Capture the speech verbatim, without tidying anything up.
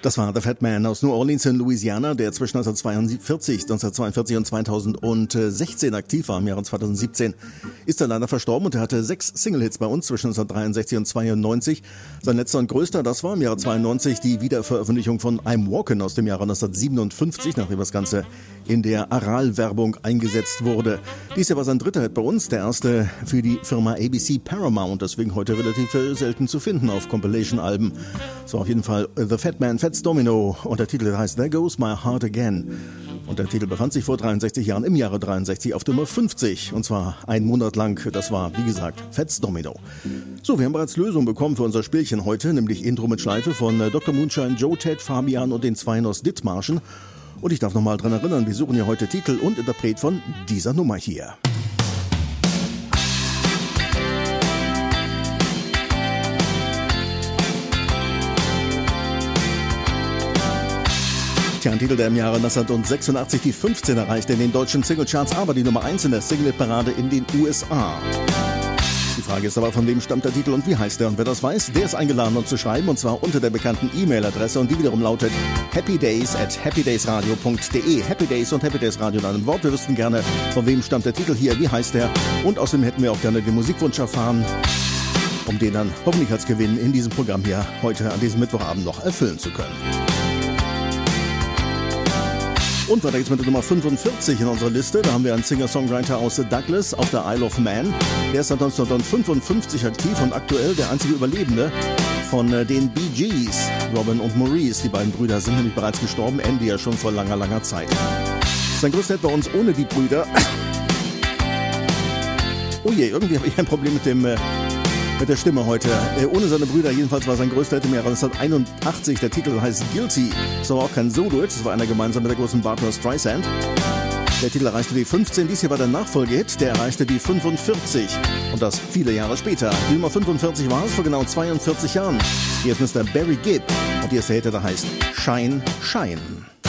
Das war The Fat Man aus New Orleans in Louisiana, der zwischen neunzehnhundertzweiundvierzig, neunzehnhundertzweiundvierzig und zweitausendsechzehn aktiv war. Im Jahre zweitausendsiebzehn ist er leider verstorben und er hatte sechs Single-Hits bei uns zwischen neunzehnhundertdreiundsechzig und zweiundneunzig. Sein letzter und größter, das war im Jahre zweiundneunzig die Wiederveröffentlichung von I'm Walkin' aus dem Jahre neunzehnhundertsiebenundfünfzig, nachdem das Ganze in der Aral-Werbung eingesetzt wurde. Dies hier war sein dritter Hit bei uns, der erste für die Firma A B C Paramount, deswegen heute relativ selten zu finden auf Compilation-Alben. Es war auf jeden Fall The Fat Man, Fats Domino, und der Titel heißt There Goes My Heart Again. Und der Titel befand sich vor dreiundsechzig Jahren im Jahre dreiundsechzig auf Nummer fünfzig, und zwar einen Monat lang. Das war, wie gesagt, Fats Domino. So, wir haben bereits Lösung bekommen für unser Spielchen heute, nämlich Intro mit Schleife von Doktor Moonshine, Joe, Ted, Fabian und den Zweien aus Dithmarschen. Und ich darf nochmal dran erinnern, wir suchen hier heute Titel und Interpret von dieser Nummer hier. Tja, ein Titel, der im Jahre neunzehnhundertsechsundachtzig die fünfzehn erreichte in den deutschen Singlecharts, aber die Nummer eins in der Single-Parade in den U S A. Die Frage ist aber, von wem stammt der Titel und wie heißt er? Und wer das weiß, der ist eingeladen, uns zu schreiben, und zwar unter der bekannten E-Mail-Adresse, und die wiederum lautet happydays at happydaysradio punkt de. Happy Days und Happy Days Radio in einem Wort. Wir wüssten gerne, von wem stammt der Titel hier, wie heißt er? Und außerdem hätten wir auch gerne den Musikwunsch erfahren, um den dann hoffentlich als Gewinn in diesem Programm hier heute an diesem Mittwochabend noch erfüllen zu können. Und weiter geht's mit der Nummer fünfundvierzig in unserer Liste. Da haben wir einen Singer-Songwriter aus Douglas auf der Isle of Man. Der ist seit neunzehnhundertfünfundfünfzig aktiv und aktuell der einzige Überlebende von den Bee Gees. Robin und Maurice, die beiden Brüder, sind nämlich bereits gestorben. Andy ja schon vor langer, langer Zeit. Sein größter Hit bei uns ohne die Brüder. Oh je, irgendwie habe ich ein Problem mit dem... mit der Stimme heute. Äh, ohne seine Brüder jedenfalls war sein größter Hit im Jahre neunzehnhunderteinundachtzig. Der Titel heißt Guilty. Das war auch kein Solo-Hit, das war einer gemeinsam mit der großen Barbra Streisand. Der Titel erreichte die fünfzehn. Dies hier war der Nachfolgehit, der erreichte die fünfundvierzig. Und das viele Jahre später. Die Nummer fünfundvierzig war es vor genau zweiundvierzig Jahren. Hier ist Mister Barry Gibb. Und hier ist der Hit, der heißt Shine, Shine.